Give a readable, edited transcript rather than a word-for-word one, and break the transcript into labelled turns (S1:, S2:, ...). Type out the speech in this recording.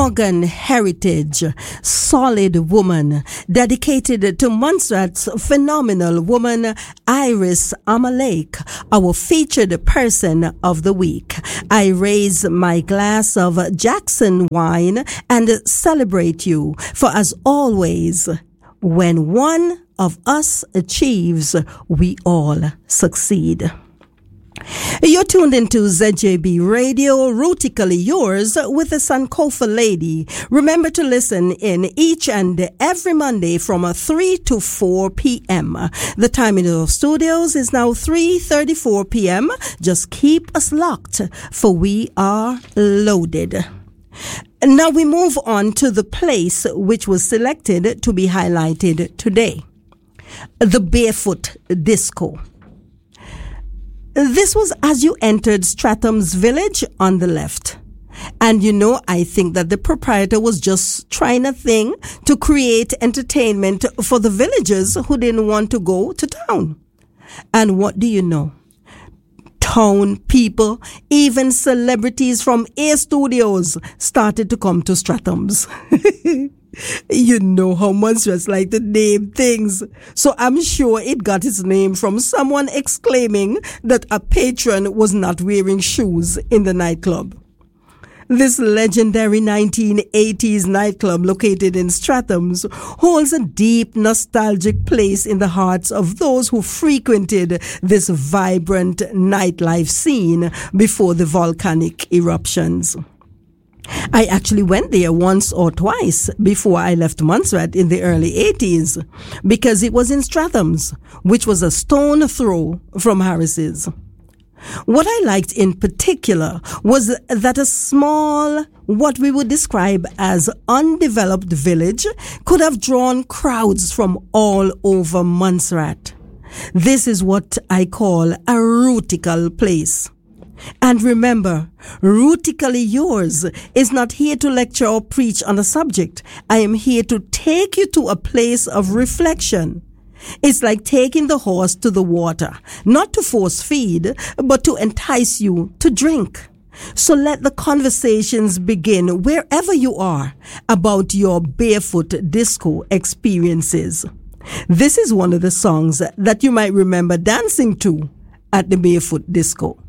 S1: Morgan Heritage, Solid Woman, dedicated to Montserrat's phenomenal woman, Iris Amalek, our featured person of the week. I raise my glass of Jackson wine and celebrate you, for as always, when one of us achieves, we all succeed. You're tuned into ZJB Radio, Rootically Yours, with the Sankofa Lady. Remember to listen in each and every Monday from 3 to 4 p.m. The time in our studios is now 3:34 p.m. Just keep us locked, for we are loaded. Now we move on to the place which was selected to be highlighted today. The Barefoot Disco. This was as you entered Stratham's Village on the left. And I think that the proprietor was just trying a thing to create entertainment for the villagers who didn't want to go to town. And what do you know? Town people, even celebrities from A Studios started to come to Stratham's. You know how Montserrat's like to name things. So I'm sure it got its name from someone exclaiming that a patron was not wearing shoes in the nightclub. This legendary 1980s nightclub located in Stratham's holds a deep nostalgic place in the hearts of those who frequented this vibrant nightlife scene before the volcanic eruptions. I actually went there once or twice before I left Montserrat in the early 80s because it was in Stratham's, which was a stone throw from Harris's. What I liked in particular was that a small, what we would describe as undeveloped village could have drawn crowds from all over Montserrat. This is what I call a rootical place. And remember, Rootically Yours is not here to lecture or preach on a subject. I am here to take you to a place of reflection. It's like taking the horse to the water, not to force feed, but to entice you to drink. So let the conversations begin wherever you are about your barefoot disco experiences. This is one of the songs that you might remember dancing to at the Barefoot Disco.